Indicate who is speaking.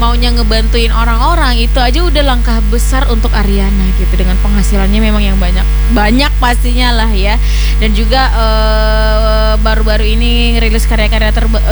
Speaker 1: maunya ngebantuin orang-orang, itu aja udah langkah besar untuk Ariana gitu, dengan penghasilannya memang yang banyak pastinya lah ya. Dan juga baru-baru ini ngerilis karya-karya